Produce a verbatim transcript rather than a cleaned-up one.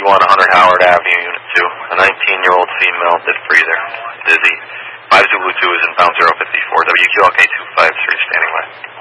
one hundred Howard Avenue, Unit two. A nineteen-year-old female did breather, dizzy. five Zulu two is in pound zero fifty-four. W Q L K two five three, standing by.